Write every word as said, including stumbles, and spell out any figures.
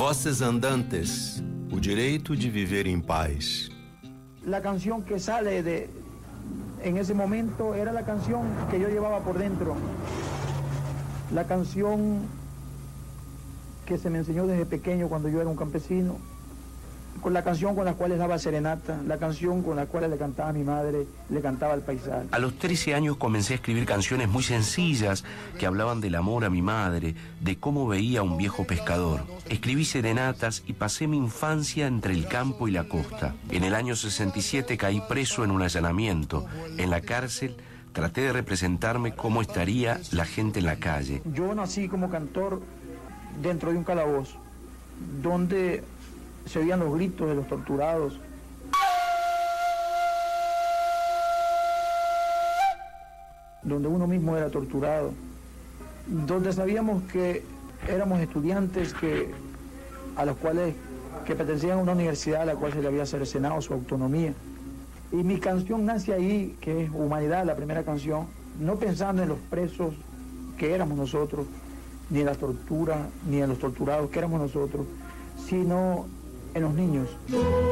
Voces andantes, o direito de viver em paz. La canción que sale de, en ese momento era la canción que yo llevaba por dentro. La canción que se me enseñó desde pequeño cuando yo era un campesino. Con la canción con la cual les daba serenata, la canción con la cual le cantaba a mi madre, le cantaba al paisaje. A los trece años comencé a escribir canciones muy sencillas que hablaban del amor a mi madre, de cómo veía a un viejo pescador. Escribí serenatas y pasé mi infancia entre el campo y la costa. En el año sesenta y siete caí preso en un allanamiento. En la cárcel traté de representarme cómo estaría la gente en la calle. Yo nací como cantor dentro de un calabozo, donde se oían los gritos de los torturados. Donde uno mismo era torturado. Donde sabíamos que éramos estudiantes que, a los cuales que pertenecían a una universidad a la cual se le había cercenado su autonomía. Y mi canción nace ahí, que es Humanidad, la primera canción, no pensando en los presos que éramos nosotros, ni en la tortura, ni en los torturados que éramos nosotros, sino en los niños.